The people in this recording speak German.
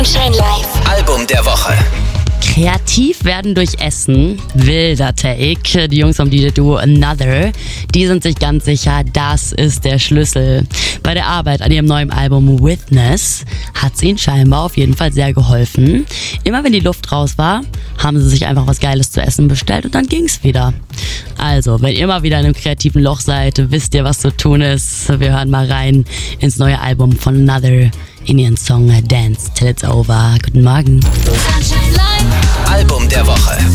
Sunshine Live. Album der Woche. Kreativ werden durch Essen. Wilder Take. Die Jungs vom DJ-Duo Another, die sind sich ganz sicher, das ist der Schlüssel. Bei der Arbeit an ihrem neuen Album Witness hat es ihnen scheinbar auf jeden Fall sehr geholfen. Immer wenn die Luft raus war, haben sie sich einfach was Geiles zu essen bestellt und dann ging's wieder. Also, wenn ihr mal wieder in einem kreativen Loch seid, wisst ihr, was zu tun ist. Wir hören mal rein ins neue Album von Another in ihren Song Dance Till It's Over. Guten Morgen. Sunshine Live. Album der Woche.